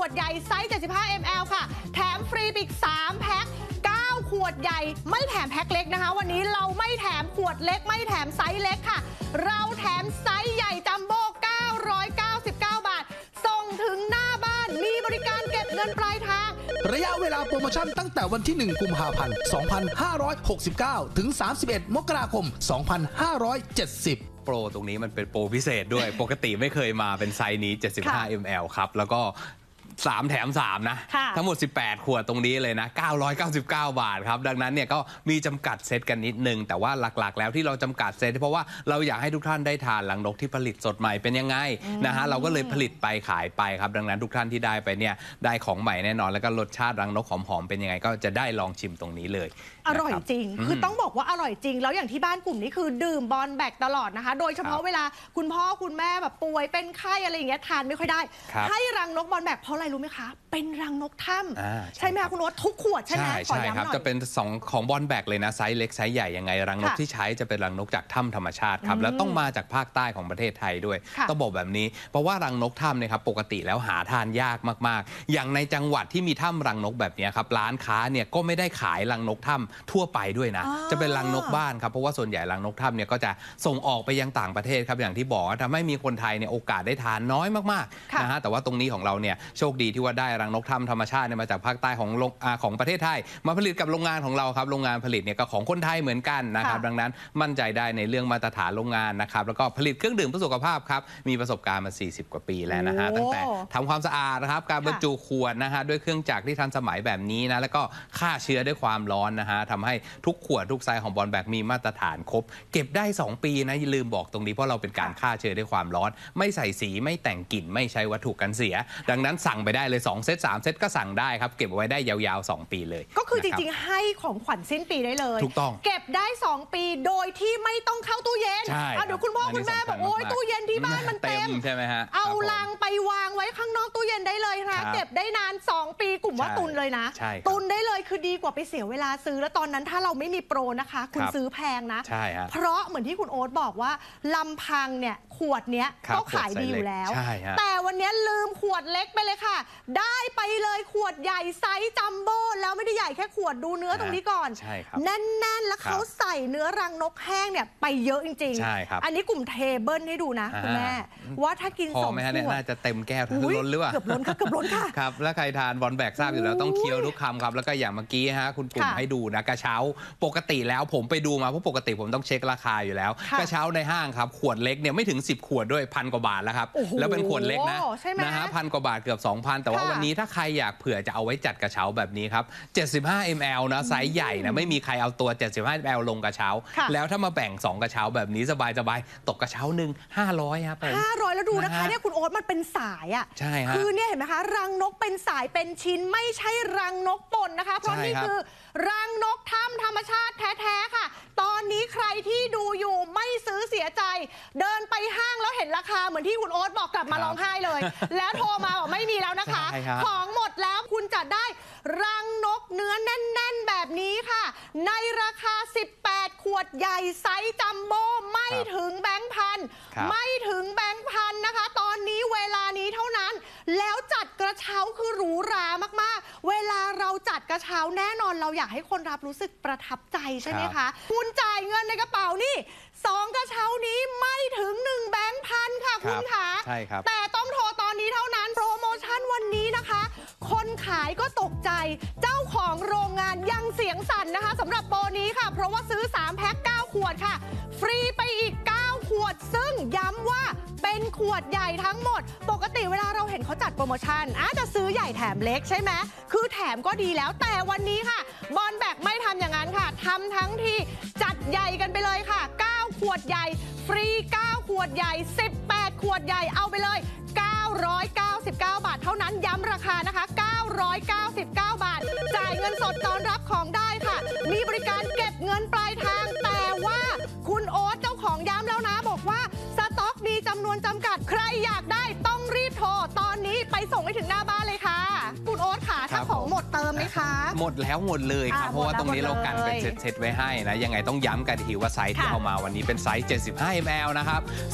ดใหญ่ไซส์ 75 ml ค่ะแถมฟรีอีก3แพ็ค9 ขวดใหญ่ไม่แถมแพ็คเล็กนะคะวันนี้เราไม่แถมขวดเล็กไม่แถมไซส์เล็กค่ะเราแถมไซส์ใหญ่จัมโบ้999 บาทส่งถึงหน้าบ้านมีบริการเก็บเงินปลายทางระยะเวลาโปรโมชั่นตั้งแต่วันที่1กุมภาพันธ์2569ถึง31มกราคม2570 โปรตรงนี้มันเป็นโปรพิเศษด้วยปกติไม่เคยมาเป็นไซส์นี้75 ml ครับแล้วก็3 แถม 3 นะทั้งหมด18 ขวดตรงนี้เลยนะ999 บาทครับดังนั้นเนี่ยก็มีจำกัดเซตกันนิดนึงแต่ว่าหลักๆแล้วที่เราจำกัดเซตเพราะว่าเราอยากให้ทุกท่านได้ทานรังนกที่ผลิตสดใหม่เป็นยังไงนะฮะเราก็เลยผลิตไปขายไปครับดังนั้นทุกท่านที่ได้ไปเนี่ยได้ของใหม่แน่นอนแล้วก็รสชาติรังนกหอมๆเป็นยังไงก็จะได้ลองชิมตรงนี้เลยอร่อยจริงคือต้องบอกว่าอร่อยจริงแล้วอย่างที่บ้านกลุ่มนี้คือดื่มบอลแบกตลอดนะคะโดยเฉพาะเวลาคุณพ่อคุณแม่แบบป่วยเป็นไข้อะไรอย่างเงี้ยทานไม่ค่อยได้ให้รังนกบอลแบกเพราะอะไรรู้ไหมคะเป็นรังนกถ้ำใช่ไหมคะคุณโอ๊ตทุกขวดใช่ไหมใช่ครับจะเป็น2ของบอลแบกเลยนะไซส์เล็กไซส์ใหญ่ยังไงรังนกที่ใช้จะเป็นรังนกจากถ้ำธรรมชาติครับแล้วต้องมาจากภาคใต้ของประเทศไทยด้วยต้องบอกแบบนี้เพราะว่ารังนกถ้ำเนี่ยครับปกติแล้วหาทานยากมากๆอย่างในจังหวัดที่มีถ้ำรังนกแบบนี้ครับร้านค้าเนี่ยก็ไม่ได้ขายรังนกถ้ำทั่วไปด้วยนะจะเป็นรังนกบ้านครับเพราะว่าส่วนใหญ่รังนกถ้ำเนี่ยก็จะส่งออกไปยังต่างประเทศครับอย่างที่บอกทำให้มีคนไทยเนี่ยโอกาสได้ทานน้อยมากๆนะฮะแต่ว่าตรงนี้ของเราเนี่ยโชคดีที่ว่าได้รังนกถ้ำธรรมชาติมาจากภาคใต้ของประเทศไทยมาผลิตกับโรงงานของเราครับโรงงานผลิตเนี่ยก็ของคนไทยเหมือนกันนะครับดังนั้นมั่นใจได้ในเรื่องมาตรฐานโรงงานนะครับแล้วก็ผลิตเครื่องดื่มเพื่อสุขภาพครับมีประสบการณ์มา40 กว่าปีแล้วนะฮะตั้งแต่ทำความสะอาดนะครับการบรรจุขวดนะฮะด้วยเครื่องจักรที่ทันสมัยแบบนี้นะแล้วก็ฆ่าเชื้อด้วยความร้อนนะฮะทำให้ทุกขวดทุกไซส์ของบอลแบกมีมาตรฐานครบเก็บได้2 ปีนะอย่าลืมบอกตรงนี้เพราะเราเป็นการฆ่าเชื้อด้วยความร้อนไม่ใส่สีไม่แต่งกลิ่นไม่ใช้วัตถุกันเสียดังนั้นสั่งไปได้เลย2 เซต 3 เซตก็สั่งได้ครับเก็บไว้ได้ยาวๆ2 ปีเลยก็คือจริงๆให้ของขวัญสิ้นปีได้เลยถูกต้องเก็บได้2 ปีโดยที่ไม่ต้องเข้าตู้เย็นเดี๋ยวคุณพ่อคุณแม่บอกโอ๊ยตู้เย็นที่บ้านมันเต็มใช่ไหมฮะเอาลังไปวางไว้ข้างนอกตู้เย็นได้เลยค่ะเก็บได้นาน2 ปีกลุ่มว่าตุนเลยนะตุนได้เลยคือดีกว่าไปเสียเวลาซื้อแล้วตอนนั้นถ้าเราไม่มีโปรนะคะคุณซื้อแพงนะเพราะเหมือนที่คุณโอ๊ตบอกว่าลำพังเนี่ยขวดเนี้ยก็ขายดีอยู่แล้วแต่วันนี้ลืมขวดเล็กไปเลยค่ะได้ไปเลยขวดใหญ่ไซส์จัมโบ้แล้วไม่ได้ใหญ่แค่ขวดดูเนื้อตรงนี้ก่อนแน่นๆแล้วเขาใส่เนื้อรังนกแห้งเนี่ยไปเยอะจริงๆอันนี้กลุ่มเทเบิลให้ดูนะคุณแม่ว่าถ้ากิน2 ขวดน่าจะเต็มแก้วทั้งล้นหรือเปล่าเกือบล้นค่ะครับแล้วใครทานบอลแบกทราบอยู่แล้วต้องเคี้ยวทุกคำครับแล้วก็อย่างเมื่อกี้ฮะคุณกลุ่มให้ดูนะกระเช้าปกติแล้วผมไปดูมาเพราะปกติผมต้องเช็คราคาอยู่แล้วกระเช้าในห้างครับขวดเล็กเนี่ยไม่ถึง10 ขวดด้วย1,000 กว่าบาทแล้วครับแล้วเป็นขวดเล็กนะฮะ1,000 กว่าบาทเกือบ 2,000 แต่ว่าวันนี้ถ้าใครอยากเผื่อจะเอาไว้จัดกระเช้าแบบนี้ครับ75 ml นะไซส์ใหญ่นะไม่มีใครเอาตัว75 ml ลงกระเช้าแล้วถ้ามาแบ่ง2 กระเช้าแบบนี้สบายตกกระเช้าหนึ่ง500ครับ 500แล้วดูนะคะเนี่ยคุณโอ๊ตมันเป็นสายอ่ะใช่ฮะคือเนี่ยเห็นไหมคะรังนกเป็นสายเป็นชิ้นไม่ใช่รังนกป่นนะคะเพราะนี่คือรังนกถ้ำธรรมชาติแท้ๆค่ะตอนนี้ใครที่ดูอยู่ไม่ซื้อเสียใจเดินไปห้างแล้วเห็นราคาเหมือนที่คุณโอ๊ตบอกกลับมาร้องไห้เลยแล้วโทรมาบอกไม่มีแล้วนะคะของหมดแล้วคุณจะได้รังนกเนื้อแน่นๆแบบนี้ค่ะในราคา18 ขวดใหญ่ไซส์จัมโบ้ไม่ถึงแบงค์พันไม่ถึงแบงค์พันนะคะตอนนี้เวลานี้เท่านั้นแล้วจัดกระเช้าคือหรูหรามากๆเวลาเราจัดกระเช้าแน่นอนเราอยากให้คนรับรู้สึกประทับใจใช่ไหมคะคุณจ่ายเงินในกระเป๋านี่2 กระเช้านี้ไม่ถึง1 แบงค์พันค่ะคุณคะแต่ต้องโทรตอนนี้เท่านั้นโปรโมชั่นวันนี้นะคะคนขายก็ตกใจเจ้าของโรงงานยังเสียงสั่นนะคะสำหรับโปรนี้ค่ะเพราะว่าซื้อ3 แพ็ค 9 ขวดค่ะฟรีไปอีก9 ขวดซึ่งย้ำว่าเป็นขวดใหญ่ทั้งหมดปกติเวลาเราเห็นเขาจัดโปรโมชั่นจะซื้อใหญ่แถมเล็กใช่ไหมคือแถมก็ดีแล้วแต่วันนี้ค่ะบอลแบกไม่ทำอย่างนั้นค่ะทำทั้งที่จัดใหญ่กันไปเลยค่ะ9 ขวดใหญ่ฟรี9 ขวดใหญ่18 ขวดใหญ่เอาไปเลย999 บาทเท่านั้นย้ำราคานะคะ999 บาทจ่ายเงินสดตอนรับของได้ค่ะมีบริการเก็บเงินปลายทางแต่ว่าคุณโอ๊ตเจ้าของย้ำแล้วนะบอกว่าสต็อกมีจำนวนจำกัดใครอยากได้ต้องรีบโทรตอนนี้ไปส่งให้ถึงหน้าบ้านเลยค่ะคุณโอ๊ตค่ะถ้าของหมดเติมไหมคะหมดแล้วหมดเลยครับเพราะว่าตรงนี้เรากันเป็นเซตไว้ให้นะยังไงต้องย้ำกันทีว่าไซส์ที่เอามาวันนี้เป็นไซส์75 ml นะครับ